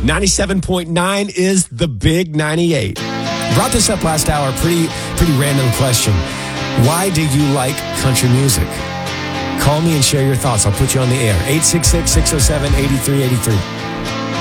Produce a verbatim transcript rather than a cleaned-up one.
ninety-seven point nine is the big ninety-eight. Brought this up last hour. Pretty, pretty random question. Why do you like country music? Call me and share your thoughts. I'll put you on the air. eight six six, six oh seven, eight three eight three.